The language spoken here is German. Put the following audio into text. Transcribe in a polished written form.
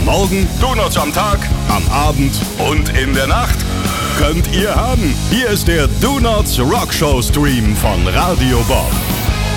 Am Morgen, Donuts am Tag, am Abend und in der Nacht. Könnt ihr haben. Hier ist der Donuts Rockshow Stream von Radio Bob.